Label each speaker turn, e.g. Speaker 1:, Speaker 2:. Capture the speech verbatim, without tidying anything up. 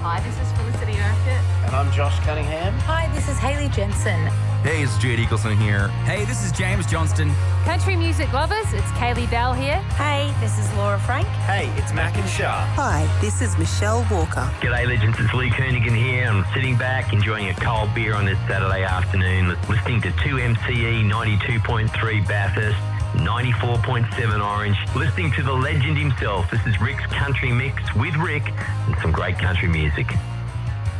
Speaker 1: Hi, this is Felicity Urquhart.
Speaker 2: And I'm Josh Cunningham.
Speaker 3: Hi, this is Hayley Jensen.
Speaker 4: Hey, it's Jade Eagleson here.
Speaker 5: Hey, this is James Johnston.
Speaker 6: Country music lovers, it's Kaylee Bell here.
Speaker 3: Hey, this is Laura Frank.
Speaker 2: Hey, it's Mac and Shah.
Speaker 7: Hi, this is Michelle Walker.
Speaker 8: G'day legends, it's Lee Koenigan here. I'm sitting back enjoying a cold beer on this Saturday afternoon, listening to two M C E ninety-two point three Bathurst, ninety-four point seven Orange, listening to the legend himself. This is Rick's Country Mix with Rick and some great country music.